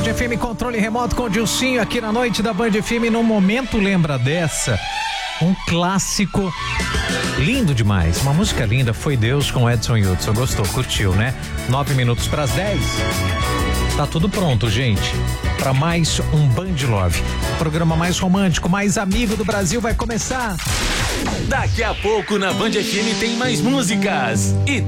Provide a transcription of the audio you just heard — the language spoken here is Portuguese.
FM, controle remoto com o Dilcinho aqui na noite da Band FM. No momento lembra dessa, um clássico lindo demais, uma música linda, Foi Deus com Edson Hudson. Gostou, curtiu, né? 9 minutos para as 10. Tá tudo pronto, gente, para mais um Band Love. O programa mais romântico, mais amigo do Brasil vai começar. Daqui a pouco na Band FM tem mais músicas e